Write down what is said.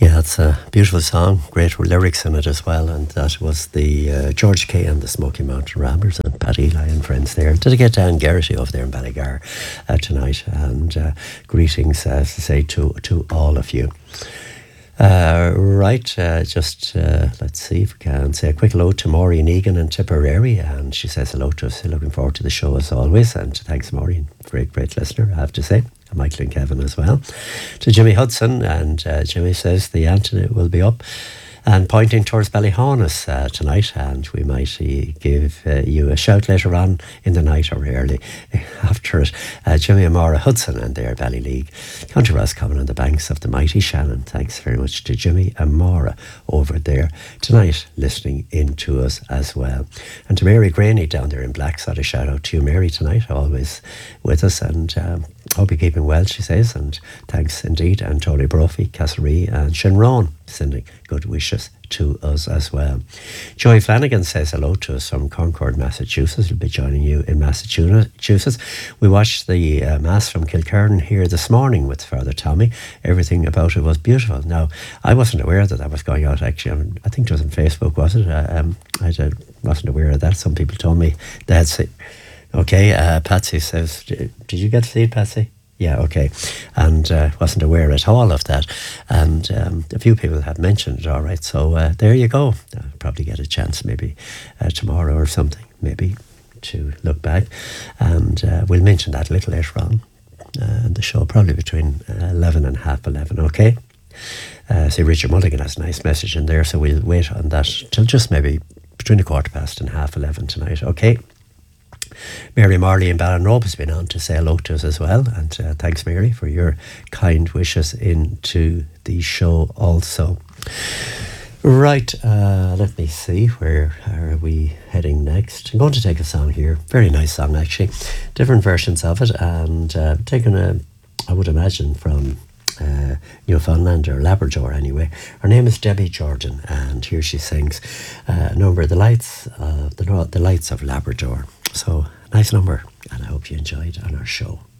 Yeah, it's a beautiful song, great lyrics in it as well, and that was the George Kay and the Smoky Mountain Ramblers and Pat Eli and friends there. Did I get Dan Garrity over there in Ballygar tonight? And greetings, as I say, to all of you. Let's see if we can say a quick hello to Maureen Egan in Tipperary, and she says hello to us, looking forward to the show as always, and thanks Maureen, great listener I have to say, and Michael and Kevin as well. To Jimmy Hudson, and Jimmy says the Anthony will be up and pointing towards Ballyhaunis tonight, and we might give you a shout later on in the night or early after it. Jimmy and Maura Hudson and their Ballyleague County Roscommon on the banks of the mighty Shannon. Thanks very much to Jimmy and Maura over there tonight listening in to us as well. And to Mary Graney down there in Blacksod, a shout out to you Mary tonight, always with us, and hope you're keeping well, she says, and thanks indeed. And Tony Brophy, Castlereagh and Shinrone sending good wishes to us as well. Joy Flanagan says hello to us from Concord, Massachusetts. We'll be joining you in Massachusetts. We watched the Mass from Kilkerran here this morning with Father Tommy. Everything about it was beautiful. Now, I wasn't aware that was going out actually. I think it was on Facebook, was it? I wasn't aware of that. Some people told me they had seen. Okay, Patsy says, did you get to see it, Patsy? Yeah, okay. And wasn't aware at all of that. And a few people have mentioned it, all right. So there you go. I'll probably get a chance maybe tomorrow or something, maybe, to look back. And we'll mention that a little later on in the show, probably between 11 and half 11, okay? See, Richard Mulligan has a nice message in there, so we'll wait on that till just maybe between 11:15 and half 11 tonight, okay? Mary Marley in Ballinrobe has been on to say hello to us as well, and thanks Mary for your kind wishes into the show also. Right, let me see, where are we heading next? I'm going to take a song here, very nice song actually, different versions of it, and taken I would imagine from Newfoundland or Labrador anyway. Her name is Debbie Jordan, and here she sings a number of the lights of Labrador. So nice number, and I hope you enjoyed on our show.